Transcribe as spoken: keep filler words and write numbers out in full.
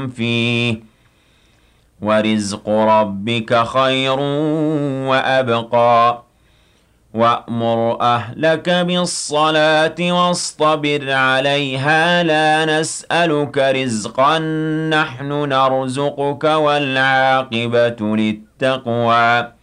هم فيه ورزق ربك خير وأبقى وأمر أهلك بالصلاة واصطبر عليها لا نسألك رزقا نحن نرزقك والعاقبة للتقوى